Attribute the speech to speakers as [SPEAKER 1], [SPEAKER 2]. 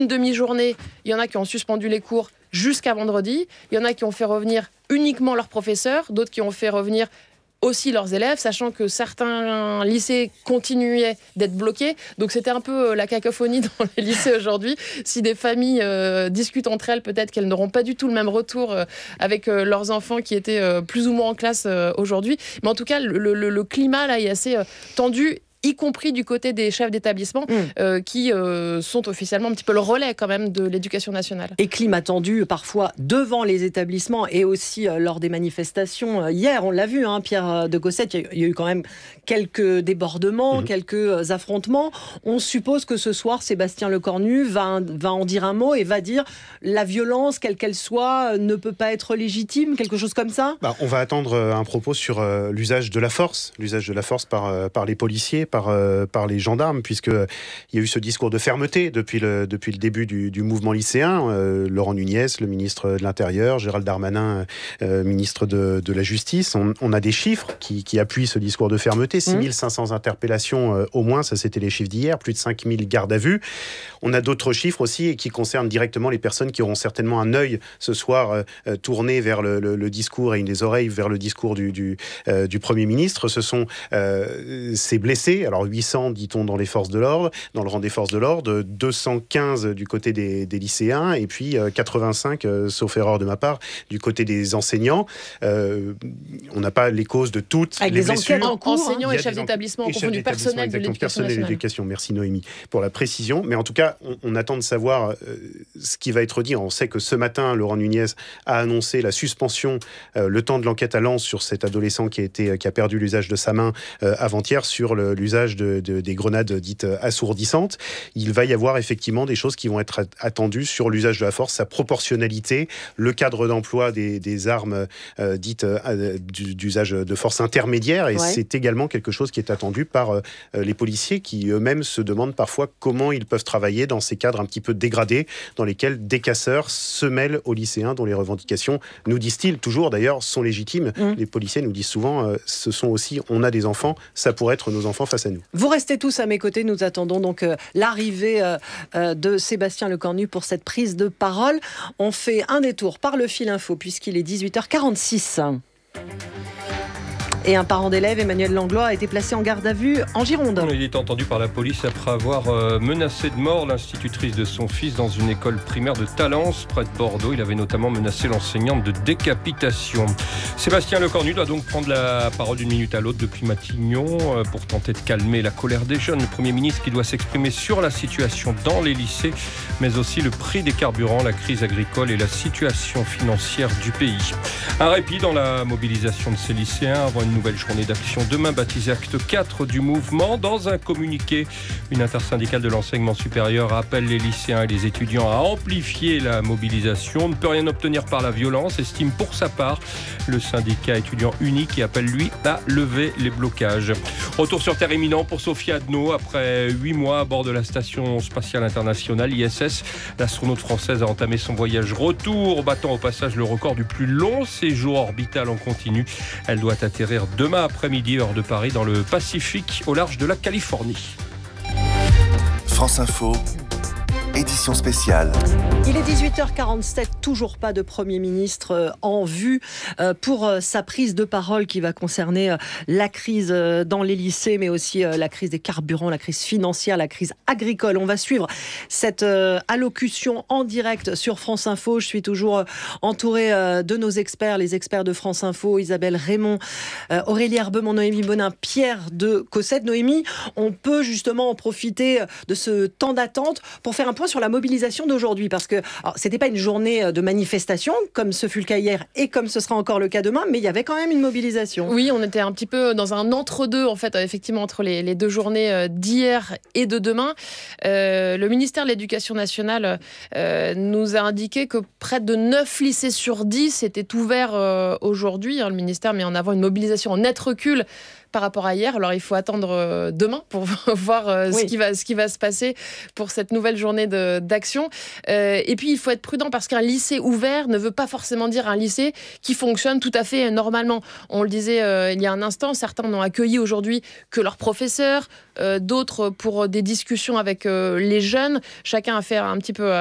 [SPEAKER 1] une demi-journée, il y en a qui ont suspendu les cours jusqu'à vendredi, il y en a qui ont fait revenir uniquement leurs professeurs, d'autres qui ont fait revenir aussi leurs élèves, sachant que certains lycées continuaient d'être bloqués. Donc c'était un peu la cacophonie dans les lycées aujourd'hui. Si des familles discutent entre elles, peut-être qu'elles n'auront pas du tout le même retour avec leurs enfants qui étaient plus ou moins en classe aujourd'hui. Mais en tout cas, le climat là est assez tendu, y compris du côté des chefs d'établissement qui sont officiellement un petit peu le relais quand même de l'éducation nationale.
[SPEAKER 2] Et climat tendu parfois devant les établissements et aussi lors des manifestations. Hier, on l'a vu, Pierre de Gossette, il y a eu quand même quelques débordements, quelques affrontements. On suppose que ce soir, Sébastien Lecornu va en dire un mot et va dire la violence, quelle qu'elle soit, ne peut pas être légitime, quelque chose comme ça.
[SPEAKER 3] On va attendre un propos sur l'usage de la force par les policiers, par les gendarmes, puisqu'il y a eu ce discours de fermeté depuis le début du mouvement lycéen. Laurent Nunez, le ministre de l'Intérieur, Gérald Darmanin, ministre de la Justice. On a des chiffres qui appuient ce discours de fermeté. 6500 interpellations au moins, ça c'était les chiffres d'hier, plus de 5000 gardes à vue. On a d'autres chiffres aussi qui concernent directement les personnes qui auront certainement un œil ce soir tourné vers le discours et des oreilles vers le discours du Premier ministre. Ce sont ces blessés. Alors 800, dit-on, dans les forces de l'ordre, dans le rang des forces de l'ordre, 215 du côté des lycéens, et puis 85, sauf erreur de ma part, du côté des enseignants. On n'a pas les causes de toutes
[SPEAKER 2] avec
[SPEAKER 3] les
[SPEAKER 2] blessures.
[SPEAKER 3] blessures.
[SPEAKER 1] Enseignants et chefs d'établissement, on confond du personnel de
[SPEAKER 3] l'éducation. Merci Noémie pour la précision. Mais en tout cas, on attend de savoir ce qui va être dit. On sait que ce matin, Laurent Nunez a annoncé la suspension, le temps de l'enquête à Lens sur cet adolescent qui a perdu l'usage de sa main avant-hier sur l'usage des grenades dites assourdissantes. Il va y avoir effectivement des choses qui vont être attendues sur l'usage de la force, sa proportionnalité, le cadre d'emploi des armes dites d'usage de force intermédiaire. Et c'est également quelque chose qui est attendu par les policiers qui eux-mêmes se demandent parfois comment ils peuvent travailler dans ces cadres un petit peu dégradés dans lesquels des casseurs se mêlent aux lycéens dont les revendications, nous disent-ils toujours d'ailleurs, sont légitimes. Les policiers nous disent souvent, on a des enfants, ça pourrait être nos enfants face à nous.
[SPEAKER 2] Vous restez tous à mes côtés, nous attendons donc l'arrivée de Sébastien Lecornu pour cette prise de parole. On fait un détour par le fil info puisqu'il est 18h46. Et un parent d'élève, Emmanuel Langlois, a été placé en garde à vue en Gironde.
[SPEAKER 4] Il est entendu par la police après avoir menacé de mort l'institutrice de son fils dans une école primaire de Talence, près de Bordeaux. Il avait notamment menacé l'enseignante de décapitation. Sébastien Lecornu doit donc prendre la parole d'une minute à l'autre depuis Matignon pour tenter de calmer la colère des jeunes. Le Premier ministre qui doit s'exprimer sur la situation dans les lycées, mais aussi le prix des carburants, la crise agricole et la situation financière du pays. Un répit dans la mobilisation de ces lycéens avant une nouvelle journée d'action demain, baptisée Acte 4 du mouvement. Dans un communiqué, une intersyndicale de l'enseignement supérieur appelle les lycéens et les étudiants à amplifier la mobilisation. On ne peut rien obtenir par la violence, estime pour sa part le syndicat étudiant uni qui appelle lui à lever les blocages. Retour sur terre imminent pour Sophie Adno. Après 8 mois à bord de la station spatiale internationale ISS, l'astronaute française a entamé son voyage retour, battant au passage le record du plus long séjour orbital en continu. Elle doit atterrir demain après-midi, heure de Paris, dans le Pacifique, au large de la Californie.
[SPEAKER 5] France Info, édition spéciale.
[SPEAKER 2] Il est 18h47, toujours pas de Premier ministre en vue pour sa prise de parole qui va concerner la crise dans les lycées, mais aussi la crise des carburants, la crise financière, la crise agricole. On va suivre cette allocution en direct sur France Info. Je suis toujours entourée de nos experts, les experts de France Info, Isabelle Raymond, Aurélie Herbemont, Noémie Bonin, Pierre de Gossette. Noémie, on peut justement en profiter de ce temps d'attente pour faire un point sur la mobilisation d'aujourd'hui, parce que c'était pas une journée de manifestation comme ce fut le cas hier et comme ce sera encore le cas demain, mais il y avait quand même une mobilisation.
[SPEAKER 1] Oui, on était un petit peu dans un entre-deux en fait, effectivement, entre les deux journées d'hier et de demain. Le ministère de l'Éducation nationale nous a indiqué que près de 9 lycées sur 10 étaient ouverts aujourd'hui. Le ministère met en avant une mobilisation en net recul par rapport à hier. Alors il faut attendre demain pour voir ce qui va se passer pour cette nouvelle journée d'action. Et puis il faut être prudent parce qu'un lycée ouvert ne veut pas forcément dire un lycée qui fonctionne tout à fait normalement. On le disait il y a un instant, certains n'ont accueilli aujourd'hui que leurs professeurs, d'autres pour des discussions avec les jeunes. Chacun a fait un petit peu